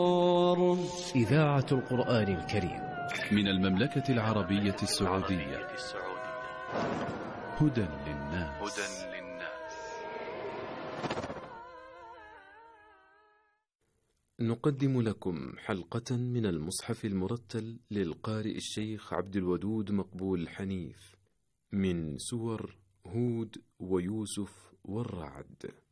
إذاعة القرآن الكريم من المملكة العربية السعودية. هدى للناس. نقدم لكم حلقة من المصحف المرتل للقارئ الشيخ عبد الودود مقبول حنيف من سور هود ويوسف والرعد.